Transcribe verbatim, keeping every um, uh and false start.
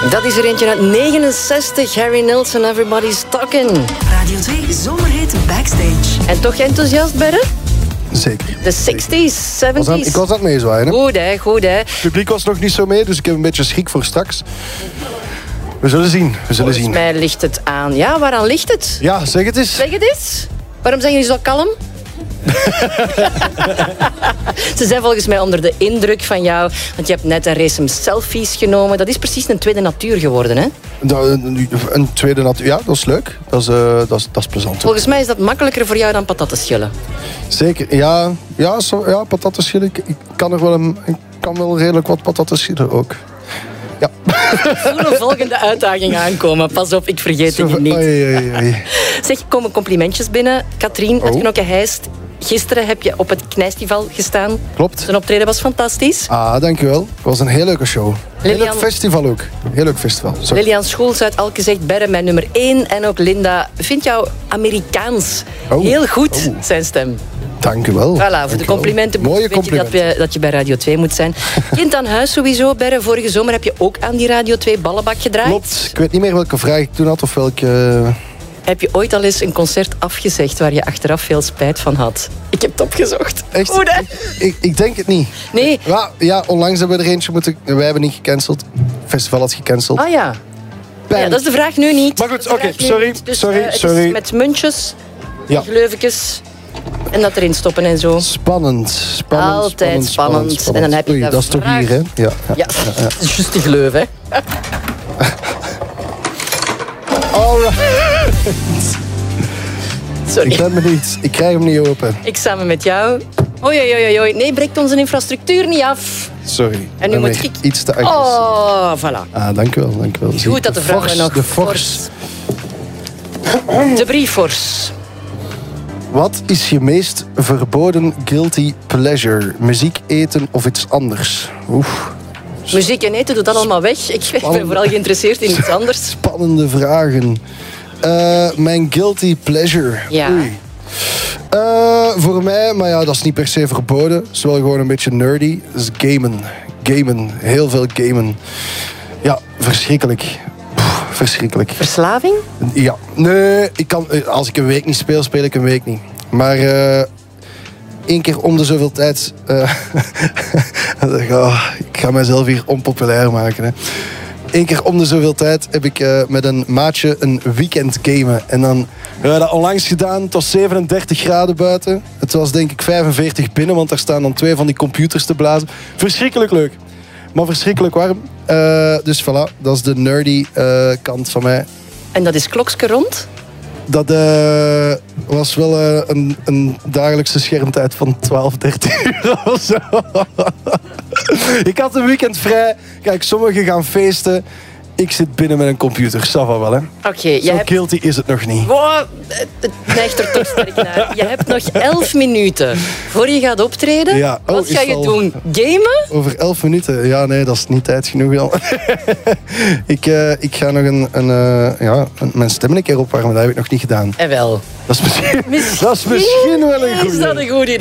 Dat is er eentje uit negenenzestig. Harry Nilsson, Everybody's Talking. Radio twee Zomerhit Backstage. En toch enthousiast, Berre? Zeker. De zestig's, zeventig's. Ik was aan het meezwaaien. Hè? Goed, hè, goed, hè. Het publiek was nog niet zo mee, dus ik heb een beetje schrik voor straks. We zullen zien, we zullen zien. Volgens mij ligt het aan. Ja, waaraan ligt het? Ja, zeg het eens. Zeg het eens. Waarom zijn jullie zo kalm? Ze zijn volgens mij onder de indruk van jou, want je hebt net een race selfies genomen. Dat is precies een tweede natuur geworden, hè? Een tweede natuur, ja, dat is leuk. Dat is, uh, dat is, dat is plezant. Volgens mij is dat makkelijker voor jou dan patatten schillen. Zeker, ja, ja, zo, ja patatten schillen. Ik, ik kan er wel een, ik kan wel redelijk wat patatten schillen ook. Ja. Ik voel een volgende uitdaging aankomen. Pas op, ik vergeet het je niet. Oei, oei, oei. Zeg, er komen complimentjes binnen. Katrien uit Oh. Knokke-Heist. Gisteren heb je op het Knijstival gestaan. Klopt. Zijn optreden was fantastisch. Ah, dankjewel. Het was een heel leuke show. Heel Lilian- leuk festival ook. Heel leuk festival. Sorry. Lilian Schoels uit Alke zegt Berre, mijn nummer één. En ook Linda vindt jou Amerikaans Oh. heel goed, Oh. zijn stem. Dank u wel. Voilà, voor Dank de u complimenten wel. Mooie weet je dat, complimenten. we, dat je bij Radio twee moet zijn. Kind aan huis sowieso, Berre. Vorige zomer heb je ook aan die Radio twee ballenbak gedraaid. Klopt. Ik weet niet meer welke vraag ik toen had of welke... Heb je ooit al eens een concert afgezegd waar je achteraf veel spijt van had? Ik heb het opgezocht. Echt? Goed, hè? Ik, ik denk het niet. Nee. Ja, ja, onlangs hebben we er eentje moeten... Wij hebben niet gecanceld. Het festival had gecanceld. Ah ja. Ja, dat is de vraag nu niet. Maar goed, Dat is de oké, vraag nu sorry, niet. Dus, sorry, eh, het is sorry. met muntjes, Ja. gleufetjes en dat erin stoppen en zo. Spannend, spannend, Altijd spannend. En dan heb je Oei, de dat is toch vraag. hier, hè? Ja, ja, Ja, ja, ja. dat is juist de gleuf, hè. Alright. Sorry. Ik ben benieuwd. Ik krijg hem niet open. Ik samen met jou. Oei, oei, oei, oei. Nee, breekt onze infrastructuur niet af. Sorry. En nu Dan moet ben ik... Iets te agressief. Oh, voilà. Ah, dank u wel, dank u wel. Zie, Goed dat de vrouwen fors, nog... De fors. De briefors. Wat is je meest verboden guilty pleasure? Muziek, eten of iets anders? Oef. Muziek en eten doet dat allemaal weg. Ik ben vooral geïnteresseerd in iets anders. Spannende vragen. Eh, mijn guilty pleasure. Ja. Oei. Eh, voor mij, maar ja, dat is niet per se verboden. Het is wel gewoon een beetje nerdy. Dat is gamen. Gamen. Heel veel gamen. Ja, verschrikkelijk. Pff, verschrikkelijk. Verslaving? Ja. Nee, ik kan, als ik een week niet speel, speel ik een week niet. Maar eh één keer om de zoveel tijd... eh, oh, ik ga mezelf hier onpopulair maken, hè. Eén keer om de zoveel tijd heb ik uh, met een maatje een weekend gamen. En dan hebben we dat onlangs gedaan. Het was zevenendertig graden buiten. Het was denk ik vijfenveertig binnen, want daar staan dan twee van die computers te blazen. Verschrikkelijk leuk. Maar verschrikkelijk warm. Uh, dus voilà, dat is de nerdy uh, kant van mij. En dat is klokske rond? Dat uh, was wel uh, een, een dagelijkse schermtijd van twaalf, dertien uur of zo. Ik had een weekend vrij. Kijk, sommigen gaan feesten. Ik zit binnen met een computer. Ça va wel, hè. Oké, okay, zo hebt... guilty is het nog niet. Wow, het neigt er toch sterk naar. Je hebt nog elf minuten voor je gaat optreden. Ja. Oh, wat ga je al... doen? Gamen? Over elf minuten? Ja, nee, dat is niet tijd genoeg dan. ik, uh, ik ga nog een, een, uh, ja, een, mijn stem een keer opwarmen. Dat heb ik nog niet gedaan. En wel. Dat is misschien, misschien, dat is misschien wel een goede. Is dat een goed idee?